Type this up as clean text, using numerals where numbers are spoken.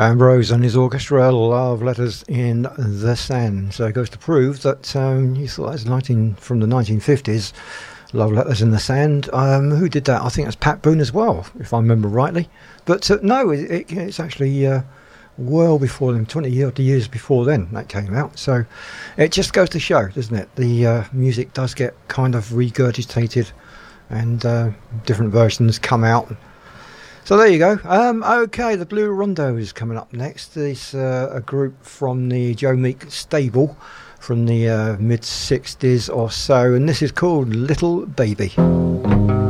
Ambrose and his orchestra, Love Letters in the Sand. So it goes to prove that you thought that was from the 1950s, Love Letters in the Sand. Who did that? I think that's Pat Boone as well, if I remember rightly. But no, it's actually well before them, 20 years before then that came out. So it just goes to show, doesn't it? The music does get kind of regurgitated and different versions come out. So there you go. Okay, the Blue Rondo is coming up next. It's a group from the Joe Meek stable from the mid-60s or so, and this is called Little Baby.